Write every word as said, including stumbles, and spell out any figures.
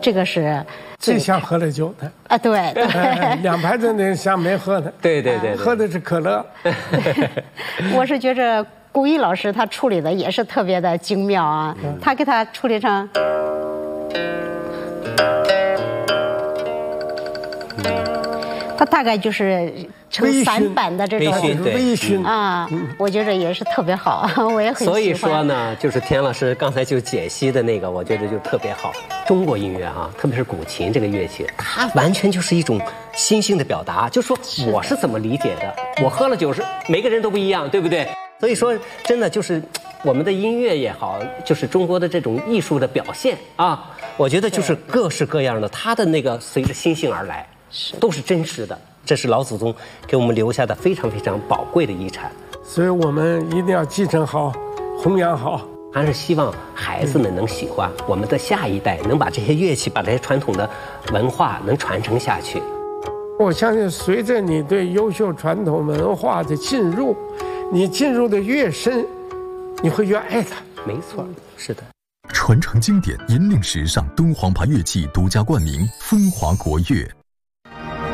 这个是最像喝了酒的啊，对对， 哎、两排的那像没喝的， 对对 对, 对， 喝的是可乐。 我是觉着顾一老师他处理的也是特别的精妙啊，嗯、他给他处理成。它大概就是成散板的这种微醺啊，我觉得也是特别好，我也很喜欢。 所以说呢，就是田老师刚才就解析的那个，我觉得就特别好。中国音乐啊，特别是古琴这个乐器，它完全就是一种心性的表达。就说我是怎么理解的，我喝了酒是每个人都不一样，对不对？所以说，真的就是我们的音乐也好，就是中国的这种艺术的表现啊，我觉得就是各式各样的，它的那个随着心性而来。都是真实的，这是老祖宗给我们留下的非常非常宝贵的遗产， 所以我们一定要继承好，弘扬好。 还是希望孩子们能喜欢，嗯、我们的下一代能把这些乐器、把这些传统的文化能传承下去。 我相信，随着你对优秀传统文化的进入，你进入的越深，你会越爱它。 没错，是的。 传承经典，引领时尚，敦煌牌乐器独家冠名，风华国乐。